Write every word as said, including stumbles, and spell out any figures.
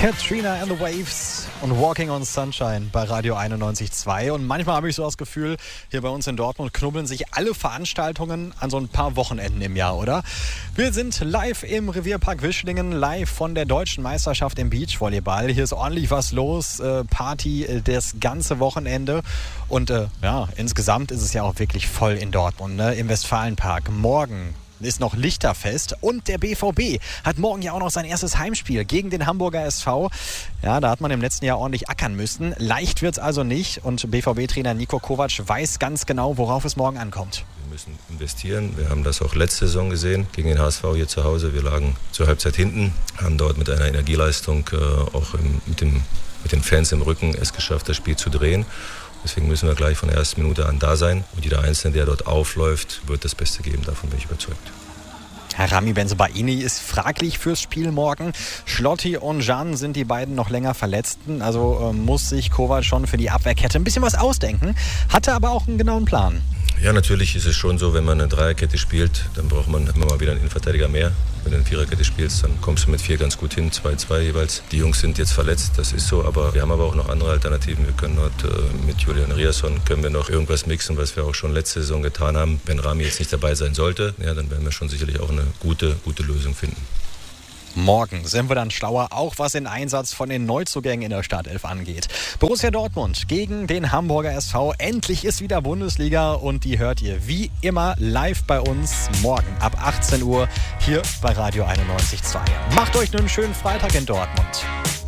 Katrina and the Waves und Walking on Sunshine bei Radio einundneunzig Komma zwei. Und manchmal habe ich so das Gefühl, hier bei uns in Dortmund knubbeln sich alle Veranstaltungen an so ein paar Wochenenden im Jahr, oder? Wir sind live im Revierpark Wischlingen, live von der Deutschen Meisterschaft im Beachvolleyball. Hier ist ordentlich was los, äh, Party äh, das ganze Wochenende. Und äh, ja, insgesamt ist es ja auch wirklich voll in Dortmund, ne? Im Westfalenpark. Morgen ist noch Lichterfest und der B V B hat morgen ja auch noch sein erstes Heimspiel gegen den Hamburger S V. Ja, da hat man im letzten Jahr ordentlich ackern müssen. Leicht wird es also nicht und B V B-Trainer Niko Kovac weiß ganz genau, worauf es morgen ankommt. Wir müssen investieren. Wir haben das auch letzte Saison gesehen gegen den H S V hier zu Hause. Wir lagen zur Halbzeit hinten, haben dort mit einer Energieleistung äh, auch im, mit, dem, mit den Fans im Rücken es geschafft, das Spiel zu drehen. Deswegen müssen wir gleich von der ersten Minute an da sein. Und jeder Einzelne, der dort aufläuft, wird das Beste geben. Davon bin ich überzeugt. Herr Rami Bensebaini ist fraglich fürs Spiel morgen. Schlotti und Jan sind die beiden noch länger Verletzten. Also äh, muss sich Kovac schon für die Abwehrkette ein bisschen was ausdenken. Hatte aber auch einen genauen Plan. Ja, natürlich ist es schon so, wenn man eine Dreierkette spielt, dann braucht man immer mal wieder einen Innenverteidiger mehr. Wenn du eine Viererkette spielst, dann kommst du mit vier ganz gut hin, zwei zwei jeweils. Die Jungs sind jetzt verletzt, das ist so, aber wir haben aber auch noch andere Alternativen. Wir können dort äh, mit Julian Riasson können wir noch irgendwas mixen, was wir auch schon letzte Saison getan haben. Wenn Rami jetzt nicht dabei sein sollte, ja, dann werden wir schon sicherlich auch eine gute, gute Lösung finden. Morgen sind wir dann schlauer, auch was den Einsatz von den Neuzugängen in der Startelf angeht. Borussia Dortmund gegen den Hamburger S V. Endlich ist wieder Bundesliga und die hört ihr wie immer live bei uns morgen ab achtzehn Uhr hier bei Radio einundneunzig Komma zwei. Macht euch einen schönen Freitag in Dortmund.